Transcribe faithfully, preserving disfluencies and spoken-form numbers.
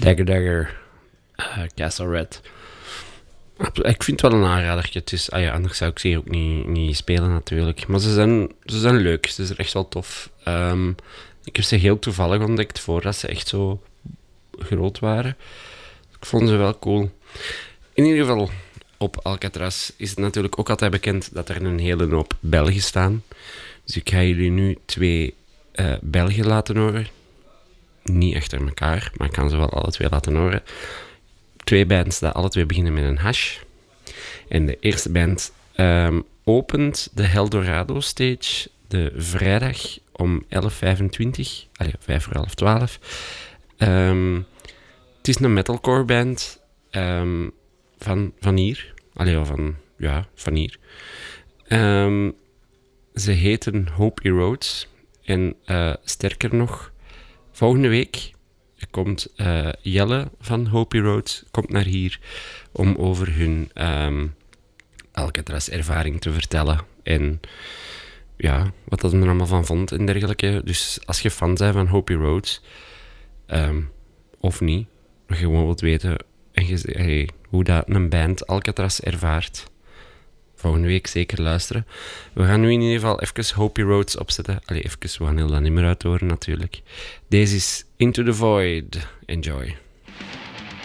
Dagger Dagger, uh, Castle Red. Ik vind het wel een aanradertje. Het is, ah ja, anders zou ik ze hier ook niet, niet spelen natuurlijk. Maar ze zijn, ze zijn leuk. Ze zijn echt wel tof. Um, ik heb ze heel toevallig ontdekt voordat ze echt zo groot waren. Ik vond ze wel cool. In ieder geval, op Alcatraz is het natuurlijk ook altijd bekend dat er een hele hoop Belgen staan. Dus ik ga jullie nu twee uh, Belgen laten horen. Niet achter elkaar, maar ik kan ze wel alle twee laten horen. Twee bands die alle twee beginnen met een hash. En de eerste band um, opent de Eldorado Stage de vrijdag om elf vijfentwintig. Allee, vijf voor half twaalf. Um, het is een metalcore band um, van, van hier. Allee, van, ja, van hier. Um, ze heten Hope Erodes. En uh, sterker nog, volgende week komt uh, Jelle van Hope Erodes komt naar hier om over hun um, Alcatraz-ervaring te vertellen. En ja, wat dat er allemaal van vond en dergelijke. Dus als je fan bent van Hope Erodes, um, of niet, dat je gewoon wilt weten en je, hey, hoe dat een band Alcatraz ervaart, volgende week zeker luisteren. We gaan nu in ieder geval even Hope Erodes opzetten. Allee, even, we gaan heel dat niet meer uit horen natuurlijk. Deze is Into the Void. Enjoy.